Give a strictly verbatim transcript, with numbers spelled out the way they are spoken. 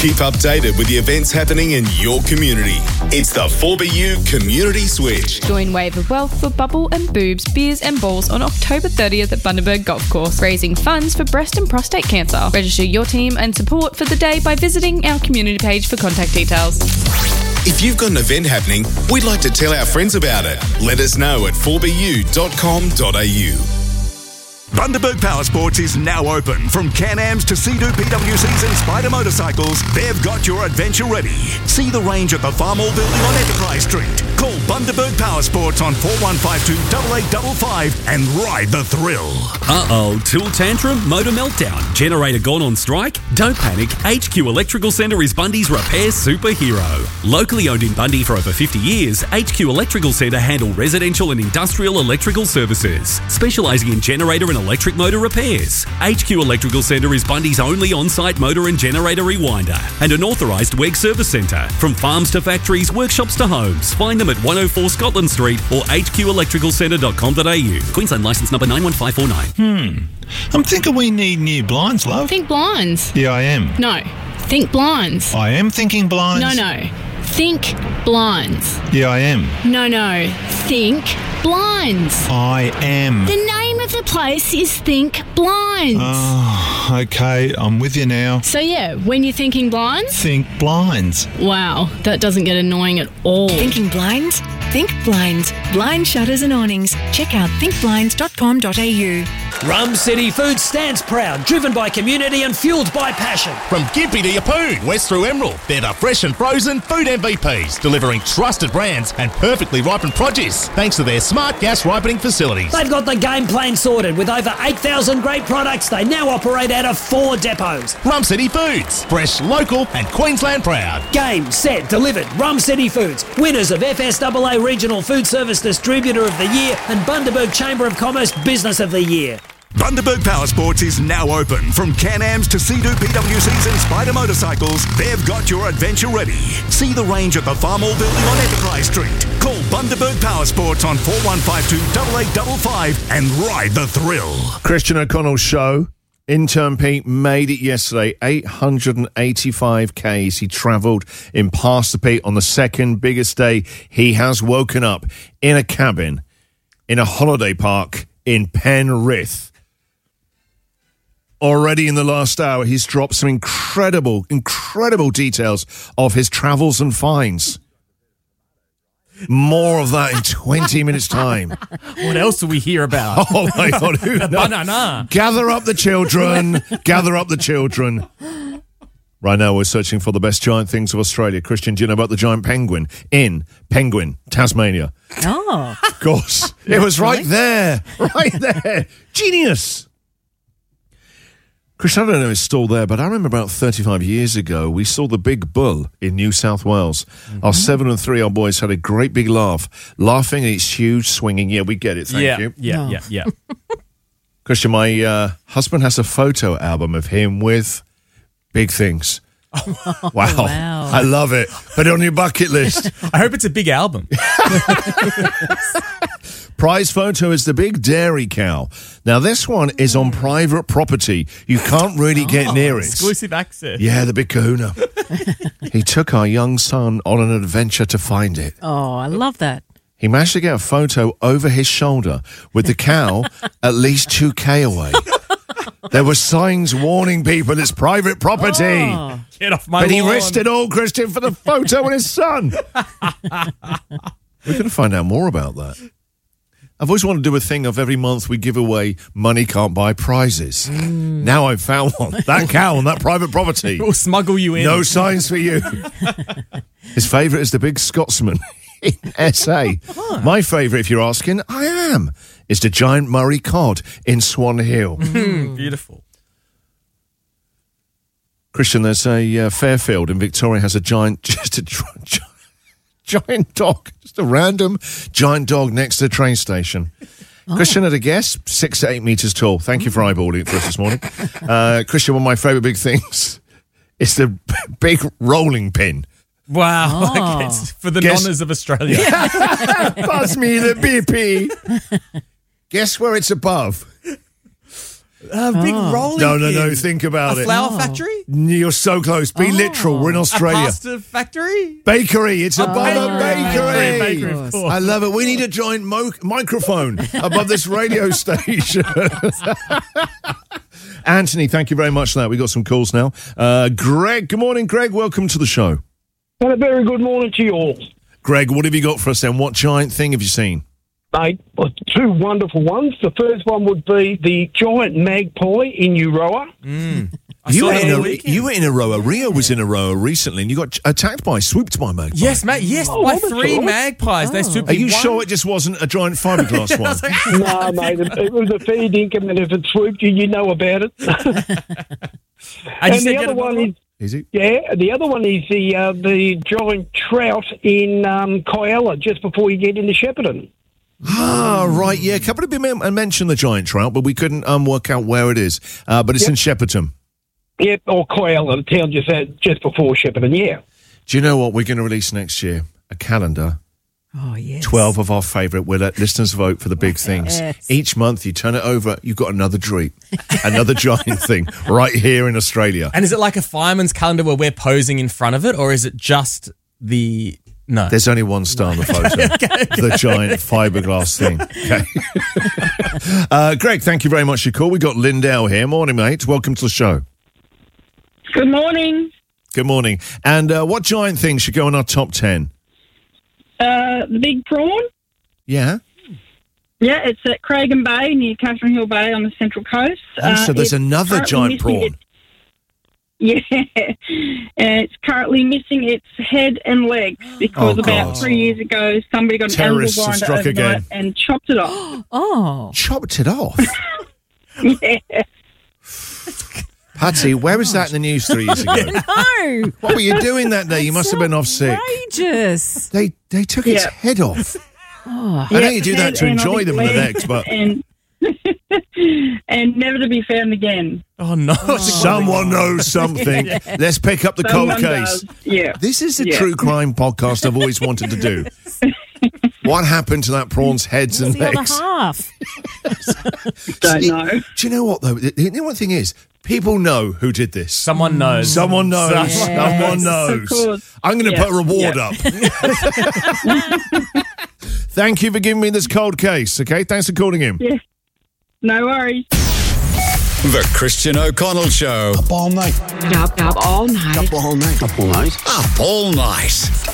Keep updated with the events happening in your community. It's the four B U Community Switch. Join Wave of Wealth for bubble and boobs, beers and balls on October thirtieth at Bundaberg Golf Course, raising funds for breast and prostate cancer. Register your team and support for the day by visiting our community page for contact details. If you've got an event happening, we'd like to tell our friends about it. Let us know at four b u dot com dot a u. Bundaberg Power Sports is now open. From Can-Ams to Sea-Doo P W Cs and Spider motorcycles, they've got your adventure ready. See the range at the Farm Hall building on Enterprise Street. Call Bundaberg Power Sports on four one five two, eight eight five five and ride the thrill. Uh-oh, tool tantrum, motor meltdown, generator gone on strike? Don't panic, H Q Electrical Centre is Bundy's repair superhero. Locally owned in Bundy for over fifty years, H Q Electrical Centre handle residential and industrial electrical services, specialising in generator and electric motor repairs. H Q Electrical Centre is Bundy's only on-site motor and generator rewinder and an authorised W E G service centre. From farms to factories, workshops to homes. Find them at one oh four Scotland Street or h q electrical centre dot com dot a u. Queensland licence number nine one five four nine. Hmm. I'm thinking we need new blinds, love. Think blinds. Yeah, I am. No. Think blinds. I am thinking blinds. No, no. Think blinds. Yeah, I am. No, no. Think blinds. I am. The name of the place is Think Blinds. Oh, okay. I'm with you now. So, yeah, when you're thinking blinds... Think blinds. Wow, that doesn't get annoying at all. Thinking blinds? Think blinds. Blind shutters and awnings. Check out think blinds dot com dot a u. Rum City Foods stands proud, driven by community and fueled by passion. From Gympie to Yeppoon, west through Emerald, they're the fresh and frozen food M V Ps, delivering trusted brands and perfectly ripened produce, thanks to their smart gas ripening facilities. They've got the game plan sorted. With over eight thousand great products, they now operate out of four depots. Rum City Foods, fresh, local and Queensland proud. Game, set, delivered. Rum City Foods, winners of F S A A Regional Food Service Distributor of the Year and Bundaberg Chamber of Commerce Business of the Year. Bundaberg Power Sports is now open. From Can-Ams to Sea-Doo P W Cs and Spider motorcycles, they've got your adventure ready. See the range at the Farm Hall building on Enterprise Street. Call Bundaberg Power Sports on four one five two, eight eight five five and ride the thrill. Christian O'Connell's show. Intern Pete made it yesterday, eight hundred eighty-five kays. He travelled in Past the Pete on the second biggest day. He has woken up in a cabin in a holiday park in Penrith. Already in the last hour, he's dropped some incredible, incredible details of his travels and finds. More of that in twenty minutes' time. What else do we hear about? Oh, my God. Who knows? Banana. Gather up the children. Gather up the children. Right now, we're searching for the best giant things of Australia. Christian, do you know about the giant penguin in Penguin, Tasmania? Oh. Of course. It was right there. Right there. Genius. Christian, I don't know if it's still there, but I remember about thirty-five years ago, we saw the Big Bull in New South Wales. Mm-hmm. Our seven and three, our boys had a great big laugh, laughing at its huge swinging. Yeah, we get it. Thank yeah, you. Yeah, yeah, yeah. Christian, my uh, husband has a photo album of him with big things. Wow. Wow. I love it. Put it on your bucket list. I hope it's a big album. Prize photo is the big dairy cow. Now, this one is on private property. You can't really get Oh, near it. Exclusive access. Yeah, the big kahuna. He took our young son on an adventure to find it. Oh, I love that. He managed to get a photo over his shoulder with the cow at least two K away. There were signs warning people it's private property. Oh. Get off my But he lawn. risked it all, Christian, for the photo and his son. We're going to find out more about that. I've always wanted to do a thing of every month we give away money can't buy prizes. Mm. Now I've found one. That cow on that private property. We'll smuggle you in. No signs for you. His favourite is the big Scotsman in S A. Huh. My favourite, if you're asking, I am, is the giant Murray cod in Swan Hill. Mm, beautiful. Christian, there's a uh, Fairfield in Victoria has a giant, just a giant, giant dog, just a random giant dog next to the train station. Oh. Christian, at a guess, six to eight metres tall. Thank you for eyeballing it for us this morning. Uh, Christian, one of my favourite big things is the big rolling pin. Wow. Oh. Okay, it's for the Guess- nonners of Australia. Pass me the B P. Guess where it's above? A big rolling No, no, no. pin. Think about A it. flour factory? You're so close. Be literal. We're in Australia. A pasta factory? Bakery. It's above a bakery. Bakery, bakery, of course. I love it. We need a giant mo- microphone above this radio station. Anthony, thank you very much for that. We got some calls now. Uh, Greg, good morning, Greg. Welcome to the show. And a very good morning to you all. Greg, what have you got for us then? What giant thing have you seen? Mate, well, two wonderful ones. The first one would be the giant magpie in Euroa. Mm. You were, that in on a, the weekend. you were in Aroa. Rio was in Aroa recently, and you got attacked by, swooped by magpie. Yes, mate. Yes, Oh, by that's three all right. magpies. They swooped Are in you one. sure it just wasn't a giant fiberglass one? No, mate, it, it was a fair dinkum, and if it swooped you, you know about it. And, you and said the you had other one another is, Is it? yeah, the other one is the uh, the giant trout in um, Kyalla, just before you get into Shepparton. Ah, right, yeah. A couple of people mentioned the giant trout, but we couldn't um, work out where it is. Uh, but it's Yep. in Shepparton. Yep, or Kyalla, the town just out, just before Shepparton, yeah. Do you know what we're going to release next year? A calendar. Oh, yes. twelve of our favourite. We'll let listeners vote for the big things. Yes. Each month, you turn it over, you've got another treat, another giant thing right here in Australia. And is it like a fireman's calendar where we're posing in front of it, or is it just the... No. There's only one star in the photo. The giant fiberglass thing. Okay. uh, Greg, thank you very much for your call. We got Lindell here. Morning, mate. Welcome to the show. Good morning. Good morning. And uh, what giant thing should go in our top ten? Uh, the big prawn. Yeah. Yeah, it's at Cragen Bay near Catherine Hill Bay on the Central Coast. Oh, so Uh, there's it's another currently giant missing prawn. its- Yeah, and it's currently missing its head and legs because Oh, about God. three years ago somebody got an angle Terrorists have grinder struck overnight again. and chopped it off. Oh. Chopped it off? Yeah. Patsy, where was that in the news three years ago? No. What were you doing that day? You must have been off sick. Outrageous. They they took its Yeah. head off. Oh. I know Yeah, you do that head to and I enjoy think them in the legs next, but and and never to be found again. Oh, no. someone knows something. Let's pick up the cold Someone case. does. Yeah. This is the Yeah. true crime podcast I've always wanted to do. What happened to that prawn's heads and The other legs? half. Don't know. Do you know what, though? The, the one thing is, people know who did this. Someone knows. Someone knows. Yes. Someone knows. Of course. I'm going to Yeah. put a reward Yeah. up. Thank you for giving me this cold case, okay? Thanks for calling in. Yeah. No worries. The Christian O'Connell Show. Up all night. Up, up all night. Up all night. Up all night. Up all night.